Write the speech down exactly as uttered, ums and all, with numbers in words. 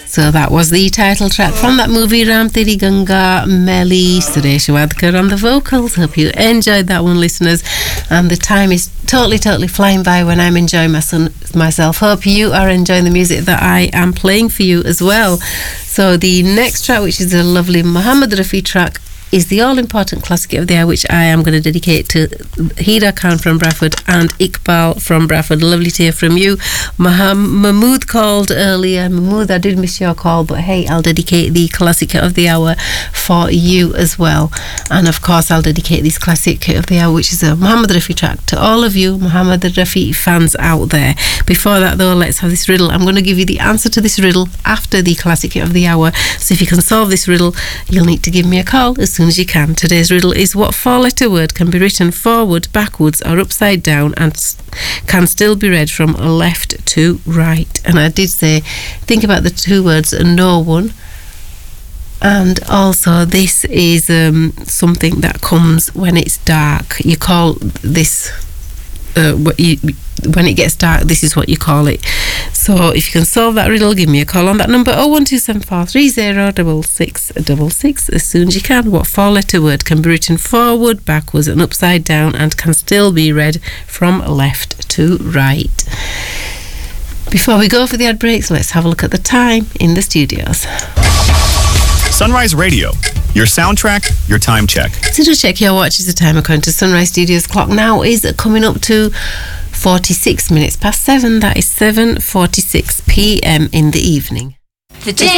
So that was the title track from that movie, Ram Teri Ganga, Melly, Suresh Wadkar on the vocals. Hope you enjoyed that one, listeners. And the time is totally, totally flying by when I'm enjoying my son, myself. Hope you are enjoying the music that I am playing for you as well. So the next track, which is a lovely Mohammed Rafi track, is the all-important classic of the hour, which I am going to dedicate to Hira Khan from Bradford and Iqbal from Bradford. Lovely to hear from you. Maham- Mahmood called earlier. Mahmood, I did miss your call, but hey, I'll dedicate the classic of the hour for you as well. And of course, I'll dedicate this classic of the hour, which is a Mohammed Rafi track, to all of you Mohammed Rafi fans out there. Before that, though, let's have this riddle. I'm going to give you the answer to this riddle after the classic of the hour. So if you can solve this riddle, you'll need to give me a call as soon as you can. Today's riddle is: what four-letter word can be written forward, backwards or upside down and s- can still be read from left to right? And I did say, think about the two words, no one. And also, this is um, something that comes when it's dark. You call this uh, what you, when it gets dark, this is what you call it. So if you can solve that riddle, give me a call on that number, oh one two seven four three zero six six six six, as soon as you can. What four-letter word can be written forward, backwards and upside down and can still be read from left to right? Before we go for the ad breaks, let's have a look at the time in the studios. Sunrise Radio, your soundtrack, your time check. So to check your watch, is the time according to Sunrise Studios clock now is coming up to forty-six minutes past seven. That is seven forty-six p.m. in the evening. The